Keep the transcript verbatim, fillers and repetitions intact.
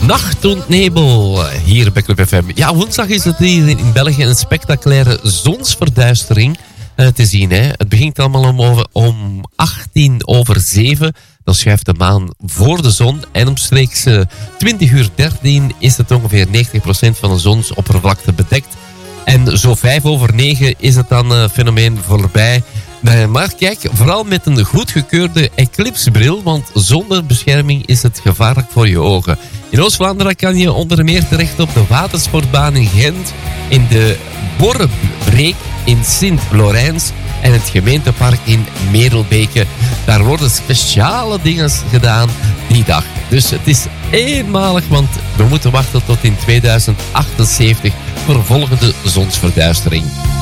Nacht und Nebel, hier bij Club F M. Ja, woensdag is het hier in België een spectaculaire zonsverduistering uh, te zien. Hè. Het begint allemaal om, over, om achttien over zeven. Dan schuift de maan voor de zon. En omstreeks uh, twintig uur dertien is het ongeveer negentig procent van de zonsoppervlakte bedekt. En zo vijf over negen is het dan uh, fenomeen voorbij. Maar kijk, vooral met een goedgekeurde eclipsebril, want zonder bescherming is het gevaarlijk voor je ogen. In Oost-Vlaanderen kan je onder meer terecht op de watersportbaan in Gent, in de Borrebreek in Sint-Lorijns en het gemeentepark in Merelbeke. Daar worden speciale dingen gedaan die dag. Dus het is eenmalig, want we moeten wachten tot in tweeduizend achtenzeventig voor de volgende zonsverduistering.